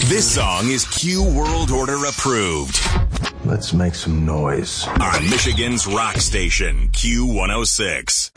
This song is Q World Order approved. Let's make some noise. On Michigan's rock station, Q106.